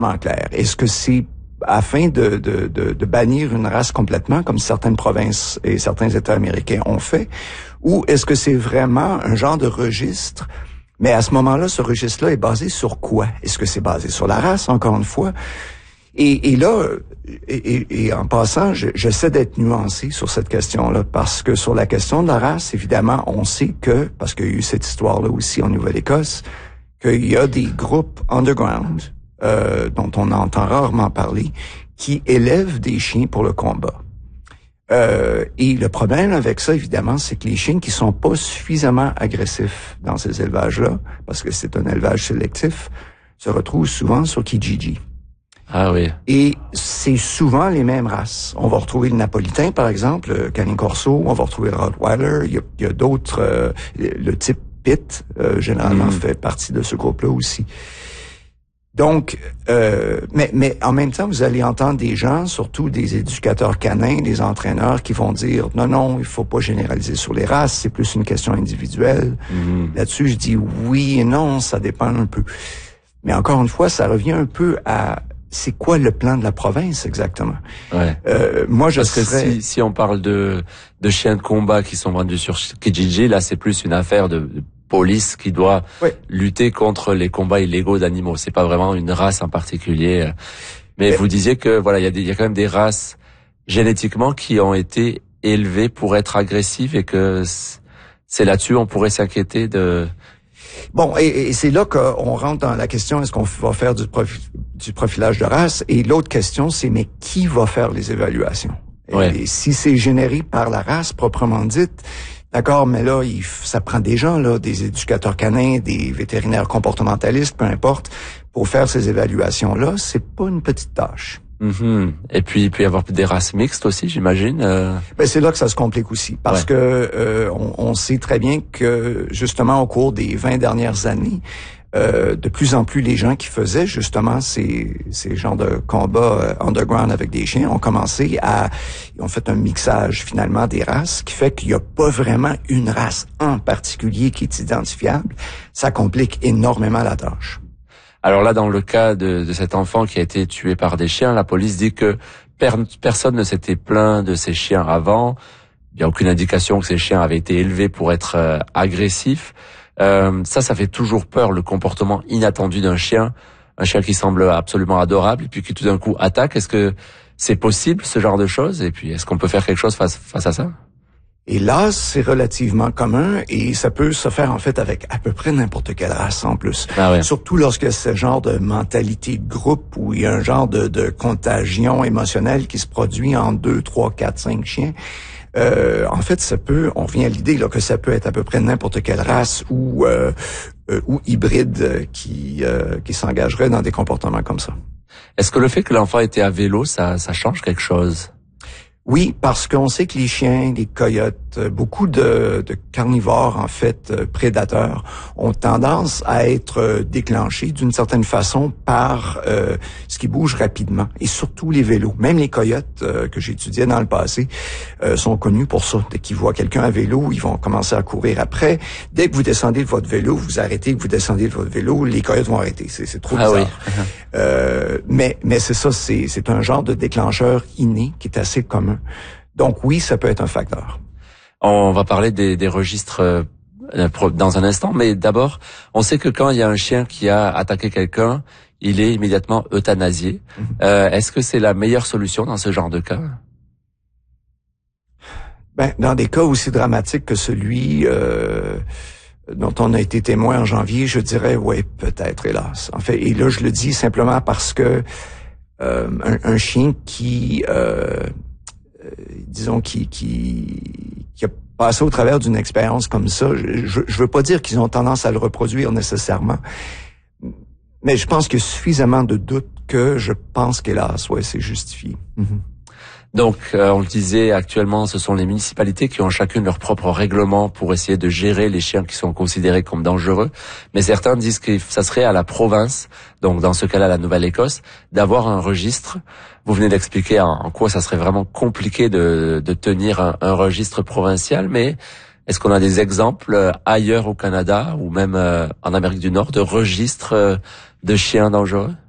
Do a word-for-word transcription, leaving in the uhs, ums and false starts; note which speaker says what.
Speaker 1: clair. Est-ce que c'est afin de, de, de, de bannir une race complètement, comme certaines provinces et certains États américains ont fait, ou est-ce que c'est vraiment un genre de registre? Mais à ce moment-là, ce registre-là est basé sur quoi? Est-ce que c'est basé sur la race, encore une fois? Et, et là, et, et, et en passant, je, j'essaie d'être nuancé sur cette question-là, parce que sur la question de la race, évidemment, on sait que, parce qu'il y a eu cette histoire-là aussi en Nouvelle-Écosse, qu'il y a des groupes underground, euh, dont on entend rarement parler, qui élèvent des chiens pour le combat. Euh, et le problème avec ça, évidemment, c'est que les chiens qui sont pas suffisamment agressifs dans ces élevages-là, parce que c'est un élevage sélectif, se retrouvent souvent sur Kijiji.
Speaker 2: Ah oui.
Speaker 1: Et c'est souvent les mêmes races. On va retrouver le napolitain, par exemple, le canin corso, on va retrouver le rottweiler, il y a, il y a d'autres, euh, le type pit, euh, généralement, mmh. fait partie de ce groupe-là aussi. Donc, euh, mais, mais en même temps, vous allez entendre des gens, surtout des éducateurs canins, des entraîneurs, qui vont dire non, non, il faut pas généraliser sur les races, c'est plus une question individuelle. Mmh. Là-dessus, je dis oui et non, ça dépend un peu. Mais encore une fois, ça revient un peu à c'est quoi le plan de la province exactement.
Speaker 2: Ouais.
Speaker 1: Euh, moi, je
Speaker 2: Parce
Speaker 1: serais...
Speaker 2: que si, si on parle de de chiens de combat qui sont vendus sur Kijiji, là, c'est plus une affaire de, de police qui doit ouais. lutter contre les combats illégaux d'animaux. C'est pas vraiment une race en particulier. Mais, Mais vous disiez que voilà, il y a des, il y a quand même des races génétiquement qui ont été élevées pour être agressives et que c'est là-dessus on pourrait s'inquiéter de.
Speaker 1: Bon, et, et c'est là qu'on rentre dans la question, est-ce qu'on va faire du, profi, du profilage de race? Et l'autre question, c'est, mais qui va faire les évaluations?
Speaker 2: Ouais.
Speaker 1: Et, et si c'est généré par la race proprement dite, d'accord, mais là, il, ça prend des gens, là, des éducateurs canins, des vétérinaires comportementalistes, peu importe, pour faire ces évaluations-là, c'est pas une petite tâche.
Speaker 2: Mm-hmm. Et puis il peut y avoir des races mixtes aussi, j'imagine. Euh...
Speaker 1: Ben c'est là que ça se complique aussi, parce
Speaker 2: ouais.
Speaker 1: que euh, on, on sait très bien que justement au cours des vingt dernières années, euh, de plus en plus les gens qui faisaient justement ces ces genres de combats underground avec des chiens ont commencé à, ils ont fait un mixage finalement des races, qui fait qu'il n'y a pas vraiment une race en particulier qui est identifiable. Ça complique énormément la tâche.
Speaker 2: Alors là, dans le cas de, de cet enfant qui a été tué par des chiens, la police dit que per, personne ne s'était plaint de ces chiens avant. Il n'y a aucune indication que ces chiens avaient été élevés pour être euh, agressifs. Euh, ça, ça fait toujours peur, le comportement inattendu d'un chien. Un chien qui semble absolument adorable et puis qui tout d'un coup attaque. Est-ce que c'est possible, ce genre de choses? Et puis, est-ce qu'on peut faire quelque chose face, face à ça?
Speaker 1: Et là, c'est relativement commun et ça peut se faire en fait avec à peu près n'importe quelle race en plus.
Speaker 2: Ah ouais.
Speaker 1: Surtout lorsque ce genre de mentalité de groupe où il y a un genre de, de contagion émotionnelle qui se produit en deux, trois, quatre, cinq chiens. Euh, en fait, ça peut, on revient à l'idée là que ça peut être à peu près n'importe quelle race ou euh, euh, ou hybride qui euh, qui s'engagerait dans des comportements comme ça.
Speaker 2: Est-ce que le fait que l'enfant était à vélo, ça ça change quelque chose?
Speaker 1: Oui, parce qu'on sait que les chiens, les coyotes, beaucoup de, de carnivores, en fait, prédateurs, ont tendance à être déclenchés d'une certaine façon par euh, ce qui bouge rapidement, et surtout les vélos. Même les coyotes euh, que j'étudiais dans le passé euh, sont connus pour ça. Dès qu'ils voient quelqu'un à vélo, ils vont commencer à courir après. Dès que vous descendez de votre vélo, vous arrêtez, que vous descendez de votre vélo, les coyotes vont arrêter. C'est, c'est trop bizarre. Ah oui. euh, mais, mais c'est ça, c'est, c'est un genre de déclencheur inné qui est assez commun. Donc oui, ça peut être un facteur.
Speaker 2: On va parler des, des registres euh, dans un instant, mais d'abord, on sait que quand il y a un chien qui a attaqué quelqu'un, il est immédiatement euthanasié. Mm-hmm. Euh, est-ce que c'est la meilleure solution dans ce genre de cas?
Speaker 1: Ben, dans des cas aussi dramatiques que celui euh, dont on a été témoin en janvier, je dirais oui, peut-être, hélas. En fait, et là, je le dis simplement parce que euh, un, un chien qui euh, Euh, disons, qui, qui, qui a passé au travers d'une expérience comme ça, je, je, je veux pas dire qu'ils ont tendance à le reproduire nécessairement, mais je pense qu'il y a suffisamment de doutes que je pense qu'hélas, ouais, c'est justifié. Mm-hmm.
Speaker 2: Donc, euh, on le disait, actuellement, ce sont les municipalités qui ont chacune leur propre règlement pour essayer de gérer les chiens qui sont considérés comme dangereux. Mais certains disent que ça serait à la province, donc dans ce cas-là, la Nouvelle-Écosse, d'avoir un registre. Vous venez d'expliquer en, en quoi ça serait vraiment compliqué de, de tenir un, un registre provincial, mais est-ce qu'on a des exemples ailleurs au Canada ou même euh, en Amérique du Nord de registres euh, de chiens dangereux?